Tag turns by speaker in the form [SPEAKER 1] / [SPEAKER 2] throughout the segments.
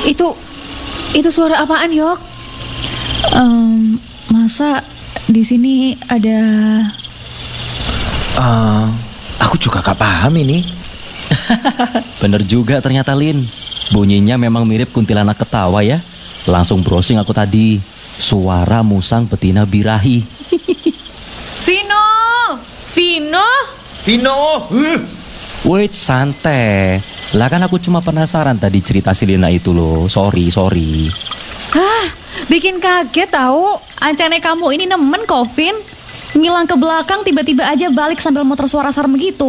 [SPEAKER 1] Itu suara apaan, Yok?
[SPEAKER 2] Masa di sini ada...
[SPEAKER 3] Aku juga gak paham ini.
[SPEAKER 4] Bener juga ternyata, Lin. Bunyinya memang mirip kuntilanak ketawa ya. Langsung browsing aku tadi. Suara musang betina birahi.
[SPEAKER 1] Vino!
[SPEAKER 4] Wait, santai. Lah kan aku cuma penasaran tadi cerita si Lina itu loh. Sorry.
[SPEAKER 1] Hah, bikin kaget tahu.
[SPEAKER 2] Ancane kamu ini nemen kok, Vin. Ngilang ke belakang tiba-tiba aja balik sambil muter suara serem gitu.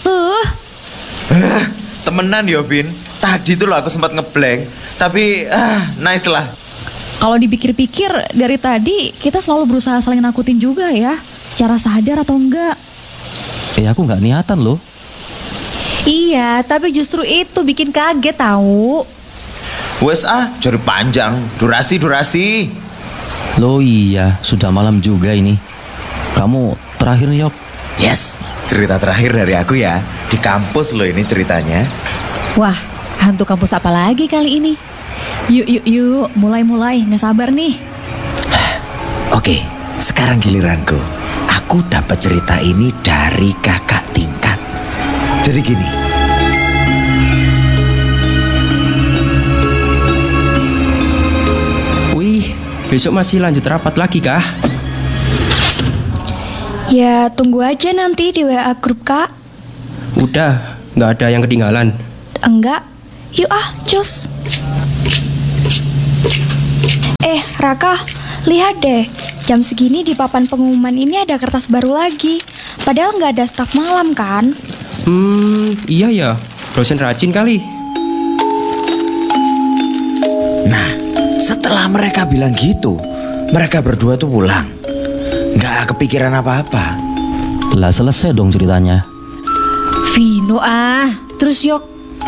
[SPEAKER 3] Temenan ya, Vin. Tadi tuh loh aku sempat ngeblank. Tapi nice lah.
[SPEAKER 2] Kalau dipikir-pikir dari tadi kita selalu berusaha saling nakutin juga ya, secara sadar atau enggak.
[SPEAKER 4] Aku nggak niatan loh.
[SPEAKER 1] Iya, tapi justru itu bikin kaget tahu.
[SPEAKER 3] Wes jari panjang. Durasi.
[SPEAKER 4] Loh iya, sudah malam juga ini. Kamu terakhir nih, Yok.
[SPEAKER 3] Yes, cerita terakhir dari aku ya. Di kampus loh ini ceritanya.
[SPEAKER 1] Wah, hantu kampus apa lagi kali ini?
[SPEAKER 2] Yuk, mulai, nggak sabar nih.
[SPEAKER 3] Oke, sekarang giliranku. Aku dapat cerita ini dari kakak tingkat. Jadi gini.
[SPEAKER 5] Wih, besok masih lanjut rapat lagi kah?
[SPEAKER 6] Ya, tunggu aja nanti di WA grup, Kak.
[SPEAKER 5] Udah, nggak ada yang ketinggalan.
[SPEAKER 6] Enggak. Yuk cus. Raka, lihat deh. Jam segini di papan pengumuman ini ada kertas baru lagi. Padahal nggak ada staf malam kan?
[SPEAKER 5] Iya ya, dosen rajin kali.
[SPEAKER 3] Nah, setelah mereka bilang gitu, mereka berdua tuh pulang. Nggak kepikiran apa-apa.
[SPEAKER 4] Lah selesai dong ceritanya.
[SPEAKER 1] Vino terus Yok.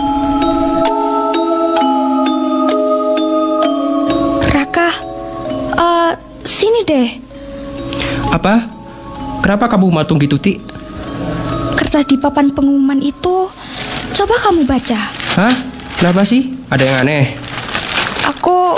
[SPEAKER 6] Raka, sini deh.
[SPEAKER 5] Apa? Kenapa kamu matung gitu, Ti?
[SPEAKER 6] Kertas di papan pengumuman itu, coba kamu baca.
[SPEAKER 5] Hah? Kenapa sih? Ada yang aneh?
[SPEAKER 6] Aku,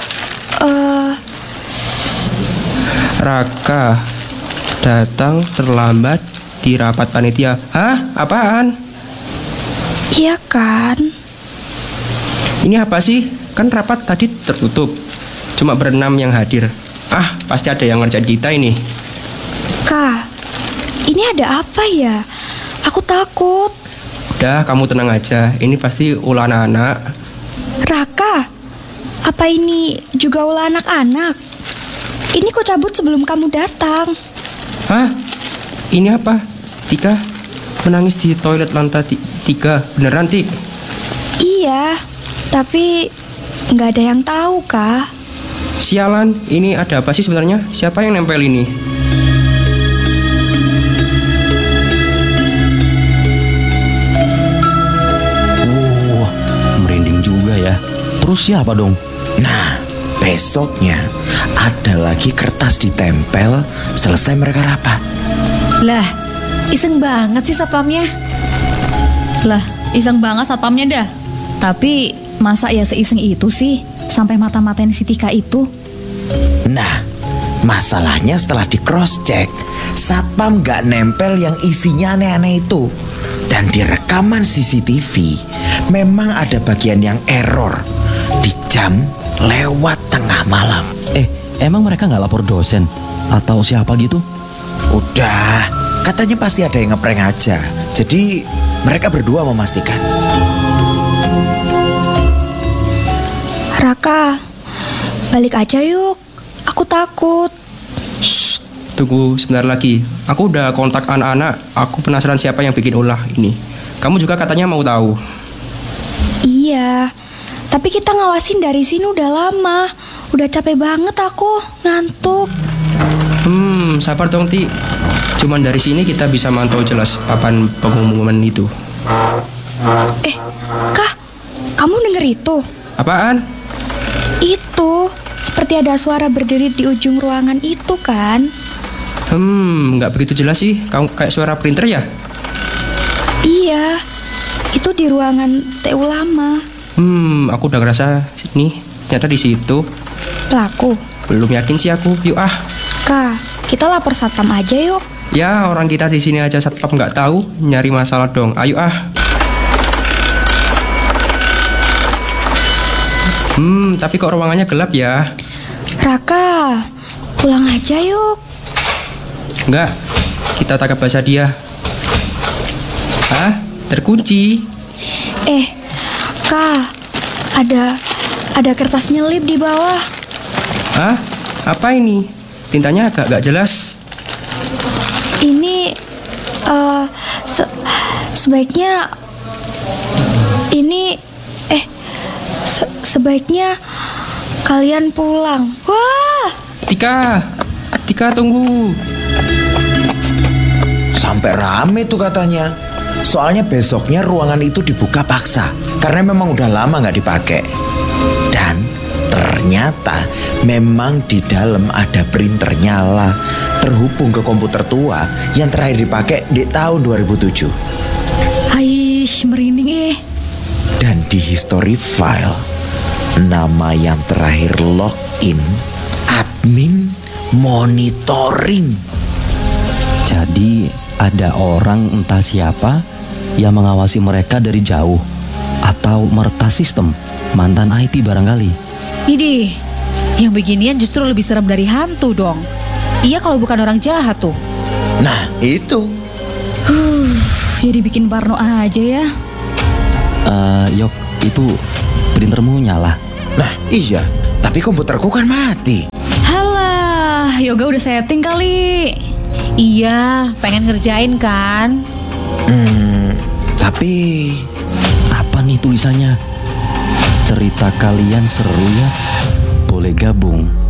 [SPEAKER 5] Raka datang terlambat di rapat panitia. Hah? Apaan?
[SPEAKER 6] iya kan?
[SPEAKER 5] Ini apa sih? Kan rapat tadi tertutup. Cuma berenam yang hadir. Pasti ada yang ngerjain kita ini.
[SPEAKER 6] Kak, ini ada apa ya? Aku takut.
[SPEAKER 5] Udah, kamu tenang aja. Ini pasti ulah anak-anak.
[SPEAKER 6] Raka, apa ini juga ulah anak-anak? Ini ku cabut sebelum kamu datang.
[SPEAKER 5] Hah? Ini apa? Tika menangis di toilet lantai 3. Beneran, Ti?
[SPEAKER 6] Iya, tapi nggak ada yang tahu, Kak.
[SPEAKER 5] Sialan, ini ada apa sih sebenarnya? Siapa yang nempel ini?
[SPEAKER 4] Merinding juga ya. Terus siapa dong?
[SPEAKER 3] Nah, besoknya ada lagi kertas ditempel selesai mereka rapat.
[SPEAKER 1] Lah, iseng banget sih satpamnya.
[SPEAKER 2] Lah, iseng banget satpamnya dah. Tapi masa ya seiseng itu sih sampai mata-matain si Tika itu?
[SPEAKER 3] Nah, masalahnya setelah di cross check, satpam gak nempel yang isinya aneh-aneh itu. Dan di rekaman CCTV memang ada bagian yang error di jam lewat tengah malam.
[SPEAKER 4] Emang mereka nggak lapor dosen atau siapa gitu?
[SPEAKER 3] Udah, katanya pasti ada yang ngeprank aja. Jadi mereka berdua memastikan.
[SPEAKER 6] Raka, balik aja yuk. Aku takut.
[SPEAKER 5] Shh, tunggu sebentar lagi. Aku udah kontak anak-anak. Aku penasaran siapa yang bikin ulah ini. Kamu juga katanya mau tahu.
[SPEAKER 6] Iya, tapi kita ngawasin dari sini udah lama. Udah capek banget aku, ngantuk.
[SPEAKER 5] Sabar dong, Ti. Cuman dari sini kita bisa mantau jelas papan pengumuman itu.
[SPEAKER 6] Kak, kamu denger itu?
[SPEAKER 5] Apaan?
[SPEAKER 6] Itu, seperti ada suara berdiri di ujung ruangan itu kan?
[SPEAKER 5] Nggak begitu jelas sih. Kamu kayak suara printer ya?
[SPEAKER 6] Iya, itu di ruangan TU lama.
[SPEAKER 5] Aku udah ngerasa nih Ternyata di situ.
[SPEAKER 6] Pelaku.
[SPEAKER 5] Belum yakin sih aku. Yuk ah.
[SPEAKER 6] Kak, kita lapor satpam aja yuk.
[SPEAKER 5] Ya orang kita di sini aja satpam nggak tahu, nyari masalah dong. Ayo ah. Tapi kok ruangannya gelap ya?
[SPEAKER 6] Raka, pulang aja yuk.
[SPEAKER 5] Enggak, kita tangkap basah dia. Hah? Terkunci.
[SPEAKER 6] Kak, ada kertas nyelip di bawah.
[SPEAKER 5] Hah? Apa ini? Tintanya agak jelas.
[SPEAKER 6] Ini sebaiknya ini sebaiknya kalian pulang. Wah,
[SPEAKER 5] Tika tunggu.
[SPEAKER 3] Sampai rame tuh katanya. Soalnya besoknya ruangan itu dibuka paksa karena memang udah lama nggak dipakai. Dan ternyata memang di dalam ada printer nyala terhubung ke komputer tua yang terakhir dipakai di tahun 2007.
[SPEAKER 2] Aish, merinding.
[SPEAKER 3] Dan di history file nama yang terakhir login admin monitoring.
[SPEAKER 4] Jadi ada orang entah siapa yang mengawasi mereka dari jauh atau meretas sistem, mantan IT barangkali.
[SPEAKER 1] Idih, yang beginian justru lebih serem dari hantu dong. Iya kalau bukan orang jahat tuh.
[SPEAKER 3] Nah itu.
[SPEAKER 2] Jadi bikin parno aja ya.
[SPEAKER 4] Yok, itu printermu nyala.
[SPEAKER 3] Nah iya, tapi komputerku kan mati.
[SPEAKER 2] Halah, Yoga udah setting kali.
[SPEAKER 1] Iya, pengen ngerjain kan?
[SPEAKER 3] Tapi
[SPEAKER 4] Apa nih tulisannya? Cerita kalian seru ya? Boleh gabung.